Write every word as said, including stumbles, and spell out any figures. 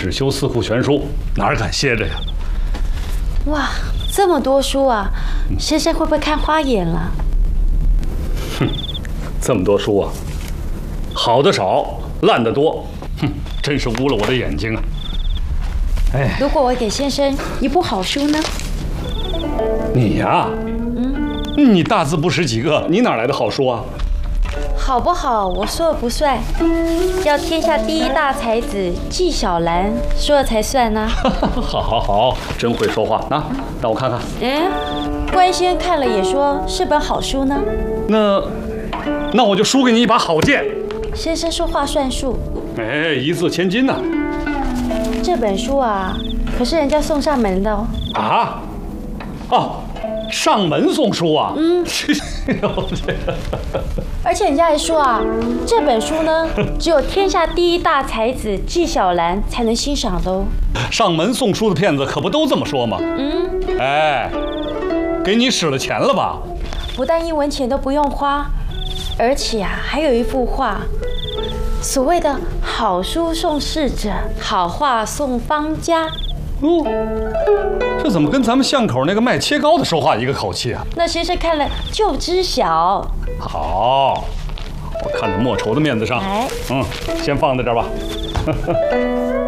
只修四库全书，哪儿敢歇着呀？ 哇，这么多书啊！先生会不会看花眼了？ 哼，这么多书啊，好的少，烂的多，哼，真是污了我的眼睛啊！哎， 如果我给先生一部好书呢？ 你呀，嗯，你大字不识几个，你哪来的好书啊？ 好不好？我说了不算，要天下第一大才子纪晓岚说了才算呢。 好，好，好，真会说话啊！让我看看。 嗯，关先生看了也说是本好书呢。 那，那我就输给你一把好剑。 先生说话算数。 哎，一字千金呐。 这本书啊，可是人家送上门的哦。 啊？哦。上门送书啊！嗯， 而且人家还说啊，这本书呢，只有天下第一大才子纪晓岚才能欣赏的哦。 上门送书的骗子可不都这么说吗？嗯，哎，给你使了钱了吧？ 不但一文钱都不用花，而且啊，还有一幅画。所谓的好书送逝者，好画送方家。 哦，这怎么跟咱们巷口那个卖切糕的说话一个口气啊？ 那先生看了就知晓。 好，我看在莫愁的面子上， 哎， 嗯，先放在这儿吧。